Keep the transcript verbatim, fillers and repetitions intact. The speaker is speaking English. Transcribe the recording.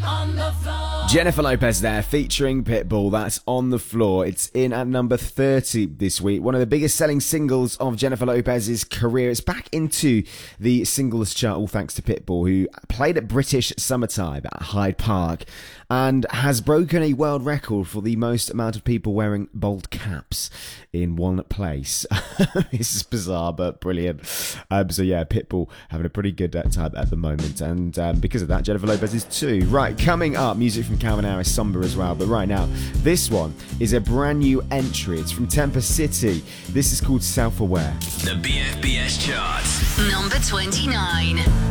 Jennifer Lopez there, featuring Pitbull. That's On the Floor. It's in at number thirty this week. One of the biggest selling singles of Jennifer Lopez's career. It's back into the singles chart, all thanks to Pitbull, who played at British Summertime at Hyde Park and has broken a world record for the most amount of people wearing bald caps in one place. This is bizarre, but brilliant. Um, so yeah, Pitbull having a pretty good uh, time at the moment. And um, because of that, Jennifer Lopez is too. Right, coming up, music from Calvin Harris, Somber as well. But right now, this one is a brand new entry. It's from Tempest City. This is called Self-Aware. The B F B S charts. Number twenty-nine.